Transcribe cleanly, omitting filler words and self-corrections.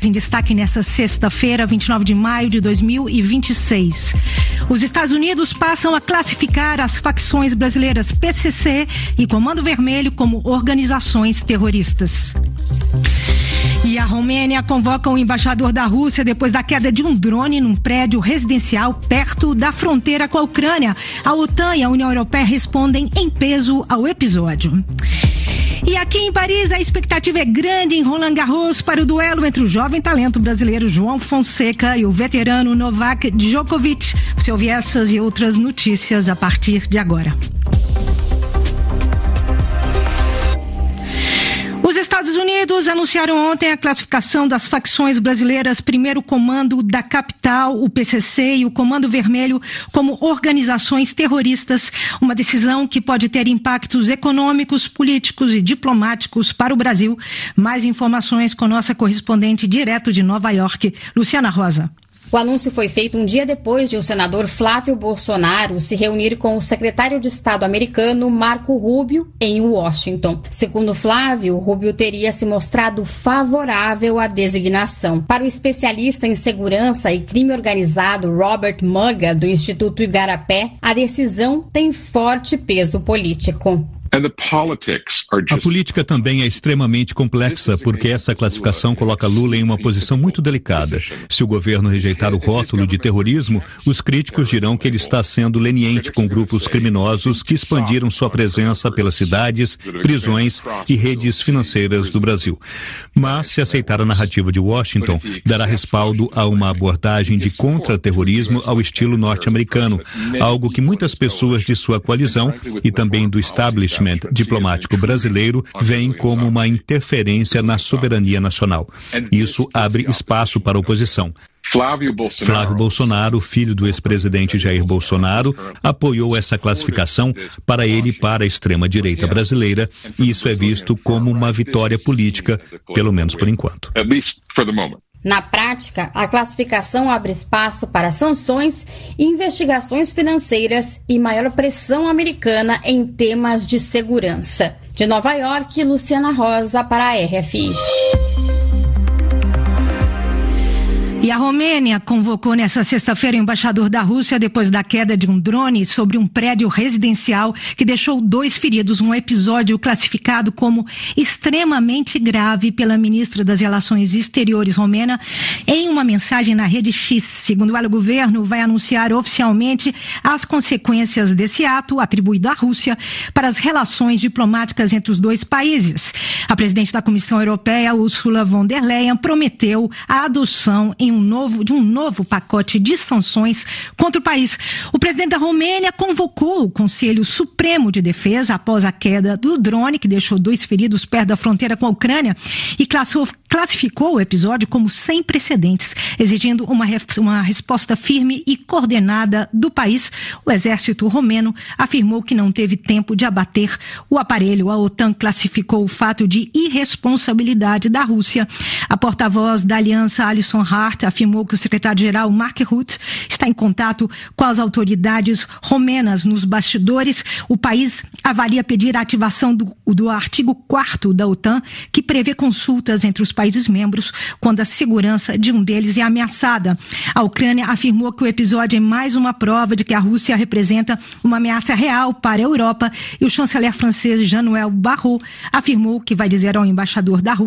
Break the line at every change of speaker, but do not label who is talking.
Em destaque nesta sexta-feira, 29 de maio de 2026. Os Estados Unidos passam a classificar as facções brasileiras PCC e Comando Vermelho como organizações terroristas. E a Romênia convoca o embaixador da Rússia depois da queda de um drone num prédio residencial perto da fronteira com a Ucrânia. A OTAN e a União Europeia respondem em peso ao episódio. E aqui em Paris, a expectativa é grande em Roland Garros para o duelo entre o jovem talento brasileiro João Fonseca e o veterano Novak Djokovic. Você ouve essas e outras notícias a partir de agora. Os Estados Unidos anunciaram ontem a classificação das facções brasileiras Primeiro Comando da Capital, o PCC, e o Comando Vermelho como organizações terroristas, uma decisão que pode ter impactos econômicos, políticos e diplomáticos para o Brasil. Mais informações com nossa correspondente direto de Nova York, Luciana Rosa.
O anúncio foi feito um dia depois de o senador Flávio Bolsonaro se reunir com o secretário de Estado americano Marco Rubio em Washington. Segundo Flávio, Rubio teria se mostrado favorável à designação. Para o especialista em segurança e crime organizado Robert Muga, do Instituto Igarapé, a decisão tem forte peso político.
A política também é extremamente complexa, porque essa classificação coloca Lula em uma posição muito delicada. Se o governo rejeitar o rótulo de terrorismo, os críticos dirão que ele está sendo leniente com grupos criminosos que expandiram sua presença pelas cidades, prisões e redes financeiras do Brasil. Mas, se aceitar a narrativa de Washington, dará respaldo a uma abordagem de contra-terrorismo ao estilo norte-americano, algo que muitas pessoas de sua coalizão e também do establishment diplomático brasileiro veem como uma interferência na soberania nacional. Isso abre espaço para a oposição. Flávio Bolsonaro, filho do ex-presidente Jair Bolsonaro, apoiou essa classificação para ele e para a extrema-direita brasileira, e isso é visto como uma vitória política, pelo menos por enquanto.
Na prática, a classificação abre espaço para sanções, investigações financeiras e maior pressão americana em temas de segurança. De Nova York, Luciana Rosa para a RFI.
E a Romênia convocou nesta sexta-feira o embaixador da Rússia depois da queda de um drone sobre um prédio residencial que deixou 2 feridos, um episódio classificado como extremamente grave pela ministra das Relações Exteriores romena em uma mensagem na rede X. Segundo ela, o governo vai anunciar oficialmente as consequências desse ato atribuído à Rússia para as relações diplomáticas entre os dois países. A presidente da Comissão Europeia, Ursula von der Leyen, prometeu a adoção de um novo pacote de sanções contra o país. O presidente da Romênia convocou o Conselho Supremo de Defesa após a queda do drone, que deixou 2 feridos perto da fronteira com a Ucrânia, e classificou o episódio como sem precedentes, exigindo uma resposta firme e coordenada do país. O exército romeno afirmou que não teve tempo de abater o aparelho. A OTAN classificou o fato de irresponsabilidade da Rússia. A porta-voz da aliança, Alison Hart, afirmou que o secretário-geral Mark Rutte está em contato com as autoridades romenas. Nos bastidores, o país avalia pedir a ativação do artigo 4º da OTAN, que prevê consultas entre os países membros quando a segurança de um deles é ameaçada. A Ucrânia afirmou que o episódio é mais uma prova de que a Rússia representa uma ameaça real para a Europa, e o chanceler francês Jean-Noël Barrot afirmou que vai dizer ao embaixador da Rússia